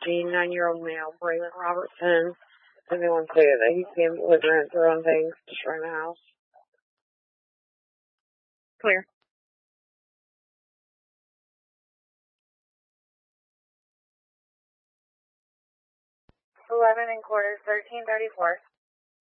Gene, 9-year-old male, Braylon Robertson. Anyone say that he's being belligerent, throwing things, destroying the house? Clear. 11 and quarters, 1334.